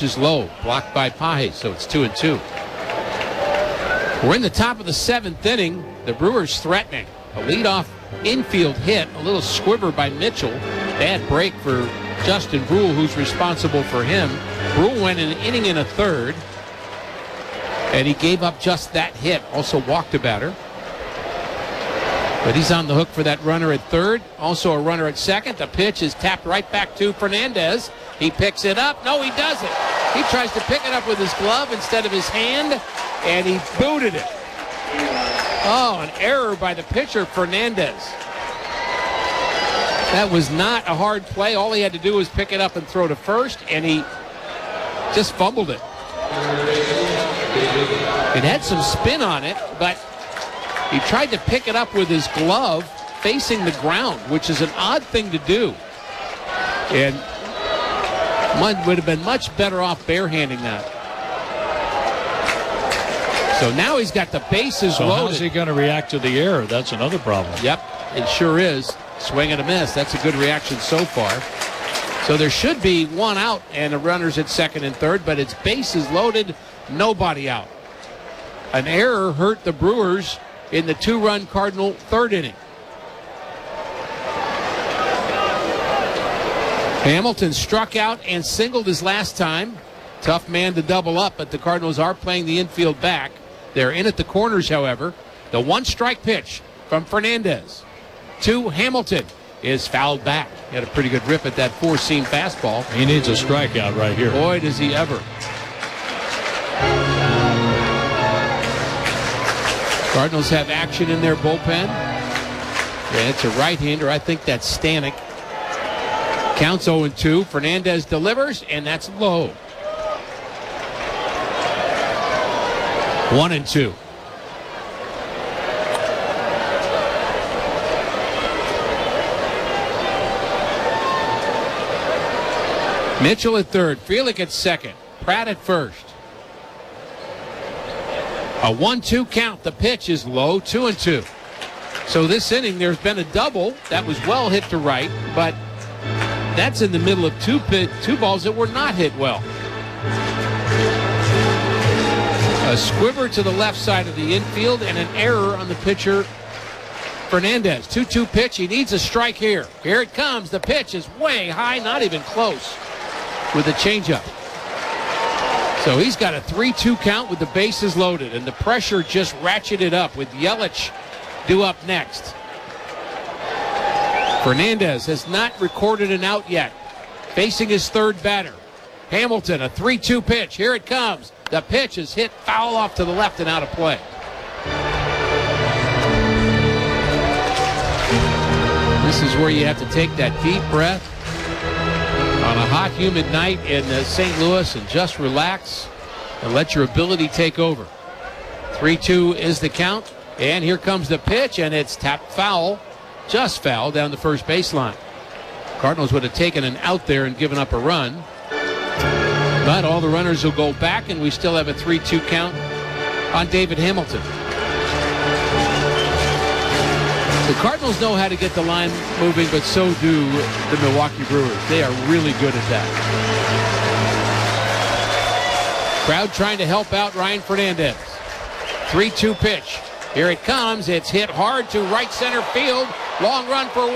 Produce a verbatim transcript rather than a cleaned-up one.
is low, blocked by Pages, so it's two and two. We're in the top of the seventh inning. The Brewers threatening. A leadoff infield hit, a little squiver by Mitchell. Bad break for Justin Bruihl, who's responsible for him. Bruihl went an inning and a third, and he gave up just that hit. Also walked a batter. But he's on the hook for that runner at third. Also a runner at second. The pitch is tapped right back to Fernandez. He picks it up. No, he doesn't. He tries to pick it up with his glove instead of his hand, and he booted it. Oh, an error by the pitcher, Fernandez. That was not a hard play. All he had to do was pick it up and throw to first, and he just fumbled it. It had some spin on it, but he tried to pick it up with his glove facing the ground, which is an odd thing to do. And would have been much better off barehanding that. So now he's got the bases so loaded. How's he going to react to the error? That's another problem. Yep, it sure is. Swing and a miss. That's a good reaction so far. So there should be one out and the runners at second and third, but it's bases loaded, nobody out. An error hurt the Brewers in the two-run Cardinal third inning. Hamilton struck out and singled his last time. Tough man to double up, but the Cardinals are playing the infield back. They're in at the corners, however. The one-strike pitch from Fernandez to Hamilton is fouled back. He had a pretty good rip at that four-seam fastball. He needs a strikeout right here. Boy, does he ever. Cardinals have action in their bullpen. Yeah, it's a right-hander. I think that's Stanek. Counts oh and two. Fernandez delivers, and that's low. One and two. Mitchell at third. Frelick at second. Pratt at first. A one two count. The pitch is low. Two and two. So this inning, there's been a double that was well hit to right, but that's in the middle of two pit, two balls that were not hit well. A squiver to the left side of the infield and an error on the pitcher, Fernandez. two two pitch. He needs a strike here. Here it comes. The pitch is way high, not even close, with a changeup. So he's got a three two count with the bases loaded, and the pressure just ratcheted up with Yelich due up next. Fernandez has not recorded an out yet, facing his third batter. Hamilton, a three two pitch. Here it comes. The pitch is hit foul off to the left and out of play. This is where you have to take that deep breath on a hot, humid night in uh, Saint Louis and just relax and let your ability take over. three two is the count, and here comes the pitch, and it's tapped foul, just foul down the first baseline. Cardinals would have taken an out there and given up a run, but all the runners will go back, and we still have a three two count on David Hamilton. The Cardinals know how to get the line moving, but so do the Milwaukee Brewers. They are really good at that. Crowd trying to help out Ryan Fernandez. three two pitch. Here it comes. It's hit hard to right center field. Long run for